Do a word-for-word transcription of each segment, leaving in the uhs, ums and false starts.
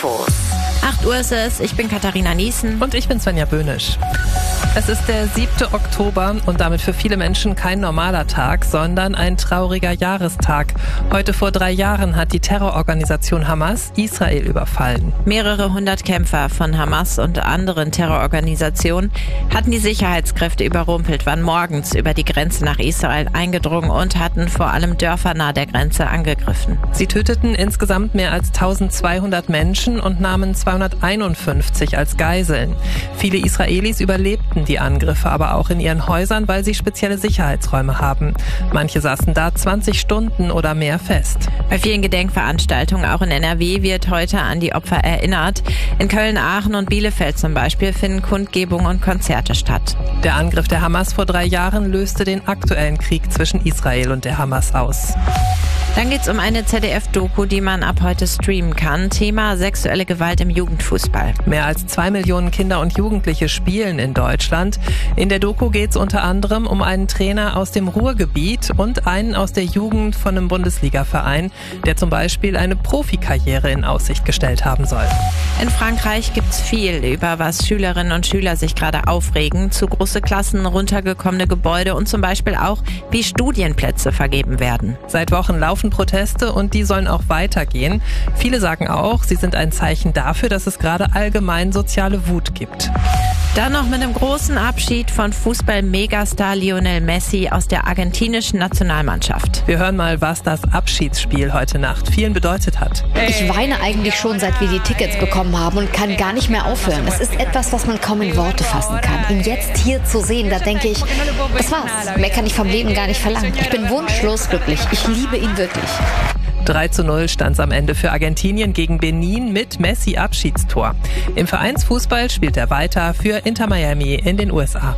acht Uhr ist es, ich bin Katharina Niesen. Und ich bin Svenja Böhnisch. Es ist der siebte Oktober und damit für viele Menschen kein normaler Tag, sondern ein trauriger Jahrestag. Heute vor drei Jahren hat die Terrororganisation Hamas Israel überfallen. Mehrere hundert Kämpfer von Hamas und anderen Terrororganisationen hatten die Sicherheitskräfte überrumpelt, waren morgens über die Grenze nach Israel eingedrungen und hatten vor allem Dörfer nahe der Grenze angegriffen. Sie töteten insgesamt mehr als eintausendzweihundert Menschen und nahmen zweihunderteinundfünfzig als Geiseln. Viele Israelis überlebten die Angriffe aber auch in ihren Häusern, weil sie spezielle Sicherheitsräume haben. Manche saßen da zwanzig Stunden oder mehr fest. Bei vielen Gedenkveranstaltungen, auch in N R W, wird heute an die Opfer erinnert. In Köln, Aachen und Bielefeld zum Beispiel finden Kundgebungen und Konzerte statt. Der Angriff der Hamas vor drei Jahren löste den aktuellen Krieg zwischen Israel und der Hamas aus. Dann geht's um eine Z D F-Doku, die man ab heute streamen kann. Thema sexuelle Gewalt im Jugendfußball. Mehr als zwei Millionen Kinder und Jugendliche spielen in Deutschland. In der Doku geht's unter anderem um einen Trainer aus dem Ruhrgebiet und einen aus der Jugend von einem Bundesligaverein, der zum Beispiel eine Profikarriere in Aussicht gestellt haben soll. In Frankreich gibt's viel, über was Schülerinnen und Schüler sich gerade aufregen. Zu große Klassen, runtergekommene Gebäude und zum Beispiel auch, wie Studienplätze vergeben werden. Seit Wochen laufen Proteste und die sollen auch weitergehen. Viele sagen auch, sie sind ein Zeichen dafür, dass es gerade allgemein soziale Wut gibt. Dann noch mit einem großen Abschied von Fußball-Megastar Lionel Messi aus der argentinischen Nationalmannschaft. Wir hören mal, was das Abschiedsspiel heute Nacht vielen bedeutet hat. Ich weine eigentlich schon, seit wir die Tickets bekommen haben und kann gar nicht mehr aufhören. Es ist etwas, was man kaum in Worte fassen kann. Ihn jetzt hier zu sehen, da denke ich, das war's. Mehr kann ich vom Leben gar nicht verlangen. Ich bin wunschlos glücklich. Ich liebe ihn wirklich. drei zu null stand es am Ende für Argentinien gegen Benin mit Messi-Abschiedstor. Im Vereinsfußball spielt er weiter für Inter Miami in den U S A.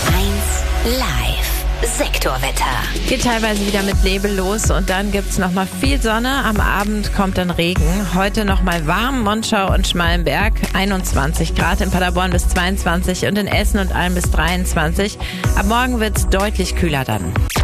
eins Live Sektorwetter. Geht teilweise wieder mit Nebel los und dann gibt's noch mal viel Sonne. Am Abend kommt dann Regen. Heute noch mal warm, Monschau und Schmallenberg einundzwanzig Grad, in Paderborn bis zweiundzwanzig und in Essen und Alm bis dreiundzwanzig. Ab morgen wird's deutlich kühler dann.